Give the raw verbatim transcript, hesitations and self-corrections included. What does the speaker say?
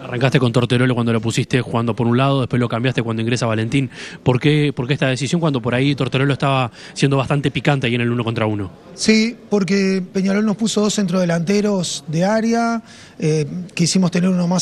Arrancaste con Torterolo cuando lo pusiste jugando por un lado, después lo cambiaste cuando ingresa Valentín. ¿Por qué, por qué esta decisión cuando por ahí Torterolo estaba siendo bastante picante ahí en el uno contra uno? Sí, porque Peñarol nos puso dos centrodelanteros de área, eh, quisimos tener uno más